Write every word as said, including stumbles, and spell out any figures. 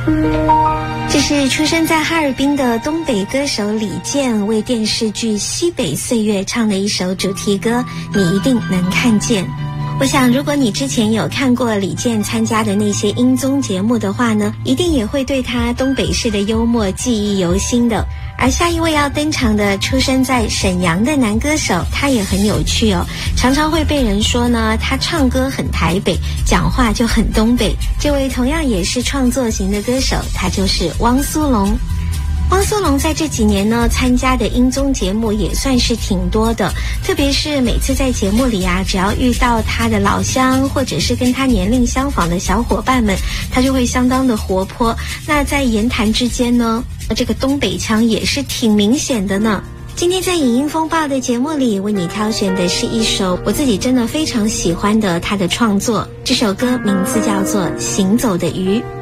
这是出生在哈尔滨的东北歌手李健为电视剧《西北岁月》唱的一首主题歌，你一定能看见。我想如果你之前有看过李健参加的那些音综节目的话呢，一定也会对他东北式的幽默记忆犹新的。而下一位要登场的出生在沈阳的男歌手，他也很有趣哦，常常会被人说呢，他唱歌很台北，讲话就很东北。这位同样也是创作型的歌手，他就是汪苏泷。汪苏泷在这几年呢，参加的音综节目也算是挺多的，特别是每次在节目里啊，只要遇到他的老乡或者是跟他年龄相仿的小伙伴们，他就会相当的活泼。那在言谈之间呢，这个东北腔也是挺明显的呢。今天在影音风暴的节目里，为你挑选的是一首我自己真的非常喜欢的他的创作，这首歌名字叫做《行走的鱼》。